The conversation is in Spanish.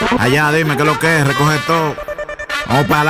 Allá, dime qué es lo que es, recoge todo. Vamos para